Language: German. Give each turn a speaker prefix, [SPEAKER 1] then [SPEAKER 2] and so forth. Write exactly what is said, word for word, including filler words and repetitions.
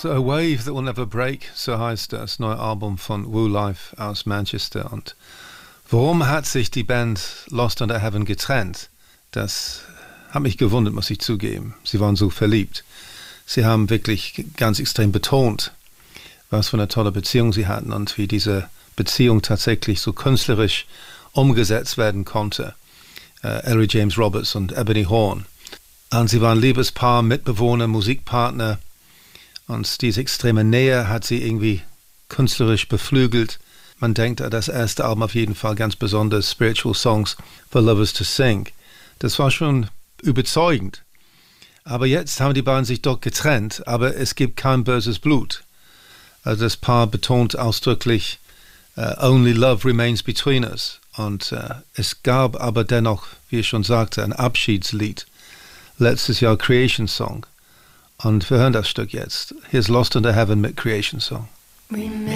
[SPEAKER 1] So A Wave That Will Never Break, so heißt das neue Album von Woo Life aus Manchester. Und warum hat sich die Band Lost Under Heaven getrennt? Das hat mich gewundert, muss ich zugeben. Sie waren so verliebt. Sie haben wirklich ganz extrem betont, was für eine tolle Beziehung sie hatten und wie diese Beziehung tatsächlich so künstlerisch umgesetzt werden konnte. Äh, Ellery James Roberts und Ebony Horn. Und sie waren Liebespaar, Mitbewohner, Musikpartner. Und diese extreme Nähe hat sie irgendwie künstlerisch beflügelt. Man denkt an das erste Album auf jeden Fall ganz besonders, Spiritual Songs for Lovers to Sing. Das war schon überzeugend. Aber jetzt haben die beiden sich doch getrennt, aber es gibt kein böses Blut. Also das Paar betont ausdrücklich, uh, only love remains between us. Und uh, es gab aber dennoch, wie ich schon sagte, ein Abschiedslied. Letztes Jahr Creation Song. Und wir hören das Stück jetzt. Hier ist Lost Under Heaven mit Creation Song.